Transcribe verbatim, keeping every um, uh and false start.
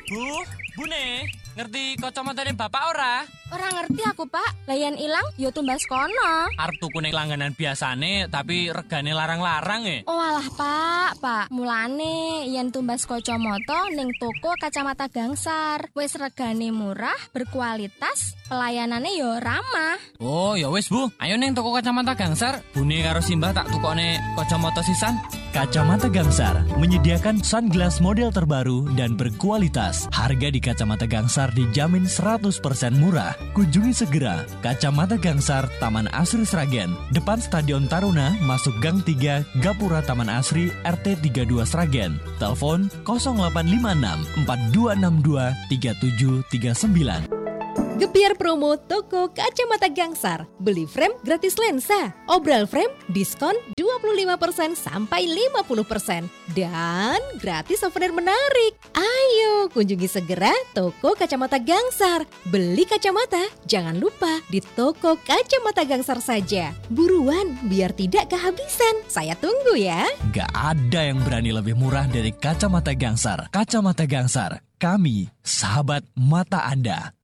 Bu, Bune, ngerti kacamatane bapak ora? Ora ngerti aku, Pak. Layan ilang ya tumbas kono. Arep tuku ning langganan biasane tapi regane larang-larang e. Oh alah, Pak, Pak. Mulane yen tumbas kacamata ning toko Kacamata Gangsar. Wis regane murah, berkualitas, pelayanane ya ramah. Oh, ya wis, Bu. Ayo ning toko Kacamata Gangsar. Bune karo Simbah tak tukone kacamata sisan. Kacamata Gangsar menyediakan sunglass model terbaru dan berkualitas. Harga di Kacamata Gangsar dijamin seratus persen murah. Kunjungi segera Kacamata Gangsar, Taman Asri Sragen, depan Stadion Taruna, masuk Gang tiga, Gapura Taman Asri, R T tiga puluh dua Sragen. Telepon nol delapan lima enam empat dua enam dua tiga tujuh tiga sembilan. Gebiar promo toko Kacamata Gangsar. Beli frame gratis lensa. Obral frame diskon dua puluh lima persen sampai lima puluh persen. Dan gratis souvenir menarik. Ayo kunjungi segera toko Kacamata Gangsar. Beli kacamata jangan lupa di toko Kacamata Gangsar saja. Buruan biar tidak kehabisan. Saya tunggu ya. Gak ada yang berani lebih murah dari Kacamata Gangsar. Kacamata Gangsar, kami sahabat mata Anda.